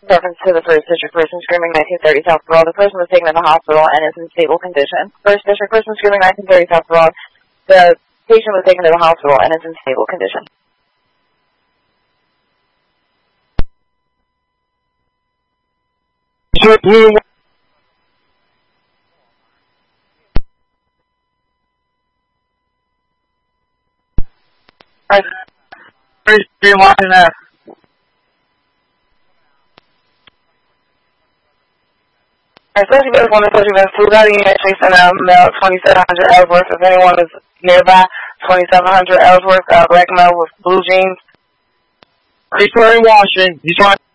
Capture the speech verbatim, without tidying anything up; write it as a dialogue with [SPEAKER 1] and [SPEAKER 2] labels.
[SPEAKER 1] Reference to the First District person screaming nineteen thirty South Broad. The person was taken to the hospital and is in stable condition. First District person screaming nineteen thirty South Broad. The patient was taken to the hospital and is in stable condition.
[SPEAKER 2] First, you're watching that. Especially if one especially if two got in chasing um male twenty-seven hundred Ellsworth. If anyone is nearby, twenty-seven hundred Ellsworth, uh, black male with blue jeans.
[SPEAKER 3] Victoria Washington. He's trying